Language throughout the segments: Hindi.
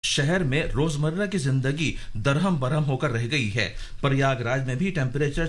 शहर में रोजमर्रा की जिंदगी दरहम बरहम होकर रह गई है। प्रयागराज में भी टेम्परेचर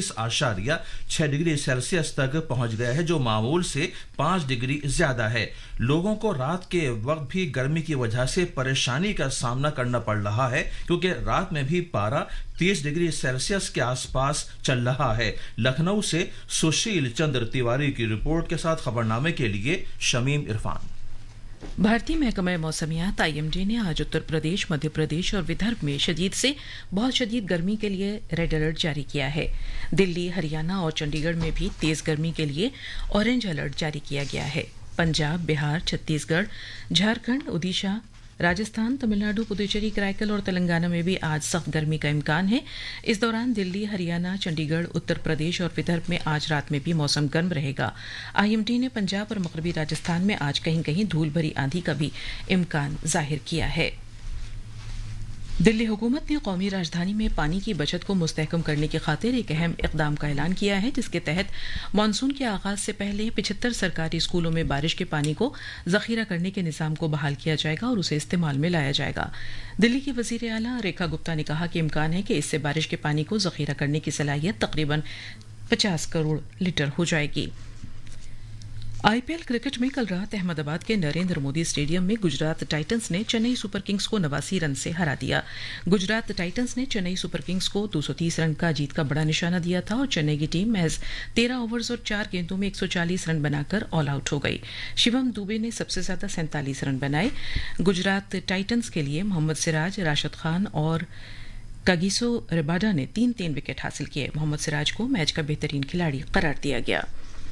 46.6 डिग्री सेल्सियस तक पहुंच गया है, जो मामूल से 5 डिग्री ज्यादा है। लोगों को रात के वक्त भी गर्मी की वजह से परेशानी का सामना करना पड़ रहा है, क्योंकि रात में भी पारा 30 डिग्री सेल्सियस के आसपास चल रहा है। लखनऊ से सुशील चंद्र तिवारी की रिपोर्ट के साथ खबरनामे के लिए शमीम इरफान। भारतीय महकमा मौसमियात IMD ने आज उत्तर प्रदेश, मध्य प्रदेश और विदर्भ में शदीद से बहुत शदीद गर्मी के लिए रेड अलर्ट जारी किया है। दिल्ली, हरियाणा और चंडीगढ़ में भी तेज गर्मी के लिए ऑरेंज अलर्ट जारी किया गया है। पंजाब, बिहार, छत्तीसगढ़, झारखंड, ओडिशा, राजस्थान, तमिलनाडु, पुदुचेरी, कराईकल और तेलंगाना में भी आज सख्त गर्मी का इम्कान है। इस दौरान दिल्ली, हरियाणा, चंडीगढ़, उत्तर प्रदेश और विदर्भ में आज रात में भी मौसम गर्म रहेगा। IMD ने पंजाब और मगरबी राजस्थान में आज कहीं कहीं धूल भरी आंधी का भी इम्कान जाहिर किया है। दिल्ली हुकूमत ने कौमी राजधानी में पानी की बचत को मुस्तहकम करने की खातिर एक अहम इकदाम का ऐलान किया है, जिसके तहत मानसून के आगाज से पहले 75 सरकारी स्कूलों में बारिश के पानी को जखीरा करने के निज़ाम को बहाल किया जाएगा और उसे इस्तेमाल में लाया जाएगा। दिल्ली की वज़ीर आला रेखा गुप्ता ने कहा कि इम्कान है कि इससे बारिश के पानी को जखीरा करने की सलाहियत तकरीबन 50 करोड़ लीटर हो जाएगी। IPL क्रिकेट में कल रात अहमदाबाद के नरेंद्र मोदी स्टेडियम में गुजरात टाइटंस ने चेन्नई सुपर किंग्स को 89 रन से हरा दिया। गुजरात टाइटंस ने चेन्नई सुपर किंग्स को 230 रन का जीत का बड़ा निशाना दिया था और चेन्नई की टीम महज 13 ओवर्स और 4 गेंदों में 140 रन बनाकर ऑल आउट हो गई। शिवम दुबे ने सबसे ज्यादा 47 रन बनाए। गुजरात टाइटंस के लिए मोहम्मद सिराज, राशिद खान और कागिसो रबाडा ने 3-3 विकेट हासिल किए। मोहम्मद सिराज को मैच का बेहतरीन खिलाड़ी करार दिया गया।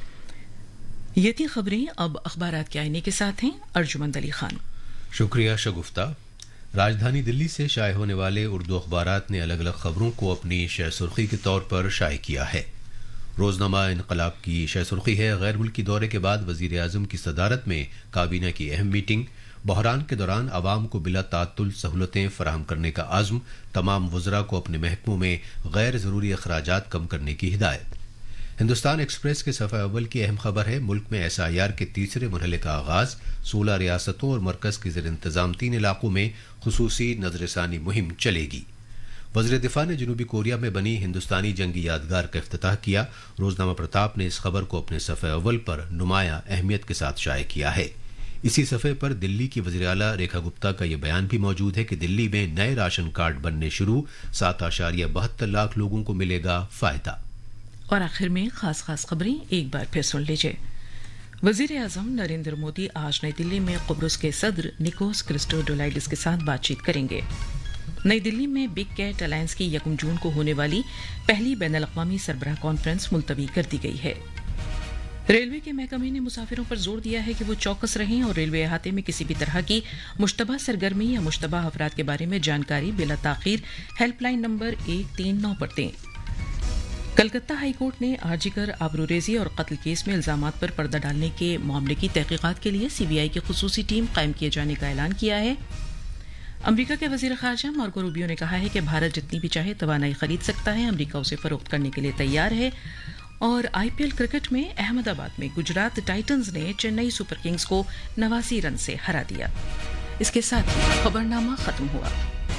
ये थी खबरें। अब अखबारात के आईने के साथ हैं अर्जुमंद अली खान। शुक्रिया शगुफ्ता। राजधानी दिल्ली से शाये होने वाले उर्दू अखबारात ने अलग अलग खबरों को अपनी शह सुर्खी के तौर पर शाये किया है। रोजनामा इनकलाब की शह सुर्खी है, गैर मुल्की दौरे के बाद वजीर आजम की सदारत में काबीना की अहम मीटिंग, बहरान के दौरान आवाम को बिला तातुल सहूलतें फराहम करने का आज़म, तमाम वज़रा को अपने महकमों में गैर ज़रूरी अखराजात कम करने की हिदायत। हिंदुस्तान एक्सप्रेस के सफ़े अव्वल की अहम खबर है, मुल्क में SIR के तीसरे मरहले का आगाज, 16 रियासतों और मरकज के ज़ेर इंतज़ाम 3 इलाकों में खुसूसी नजरसानी मुहिम चलेगी। वज़ीर दिफा ने जनूबी कोरिया में बनी हिंदुस्तानी जंगी यादगार का इफ्तिताह किया। रोजनामा प्रताप ने इस खबर को अपने सफ़े अव्वल पर नुमाया अहमियत के साथ शाये किया है। इसी सफ़े पर दिल्ली की वज़ीर आला रेखा गुप्ता का यह बयान भी मौजूद है कि दिल्ली में नए राशन कार्ड बनने शुरू, 7.72 लाख लोगों को मिलेगा फायदा। और आखिर में खास खबरें एक बार फिर सुन लीजिए। वजीर आजम नरेंद्र मोदी आज नई दिल्ली में कुब्रुस के सदर निकोस क्रिस्टोडोलाइडिस के साथ बातचीत करेंगे। नई दिल्ली में बिग कैट अलायंस की 1 जून को होने वाली पहली बैनुल-अक़वामी सरबराह कॉन्फ्रेंस मुलतवी कर दी गई है। रेलवे के महकमे ने मुसाफिरों पर जोर दिया है कि वो चौकस रहें और रेलवे अहाते में किसी भी तरह की मुश्तबा सरगर्मी या मुश्तबा अफराद के बारे में जानकारी बिला ताखीर हेल्पलाइन नंबर 139 पर दें। कलकत्ता हाईकोर्ट ने आर्जिकर आबरूरेजी और कत्ल केस में इल्जामात पर पर्दा डालने के मामले की तहकीकात के लिए CBI की खुसूसी टीम कायम किए जाने का ऐलान किया है। अमेरिका के वजीर खारजा मार्को रूबियो ने कहा है कि भारत जितनी भी चाहे तवानाई खरीद सकता है, अमेरिका उसे फरोख्त करने के लिए तैयार है। और IPL क्रिकेट में अहमदाबाद में गुजरात टाइटंस ने चेन्नई सुपर किंग्स को 89 रन से हरा दिया। इसके साथ ही खबरनामा खत्म हुआ।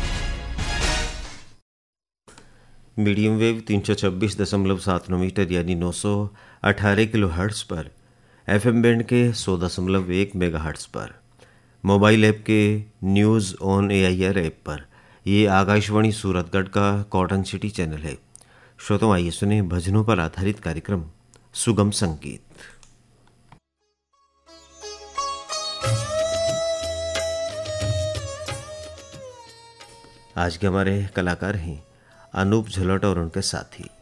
मीडियम वेव 326.79 मीटर यानी 918 किलो हर्ट्ज पर, FM बैंड के 100.1 मेगा हर्ट्ज पर, मोबाइल ऐप के न्यूज़ ऑन AIR ऐप पर। ये आकाशवाणी सूरतगढ़ का कॉटन सिटी चैनल है। श्रोताओं, आइए सुने भजनों पर आधारित कार्यक्रम सुगम संगीत। आज के हमारे कलाकार हैं अनूप झलोटा और उनके साथी।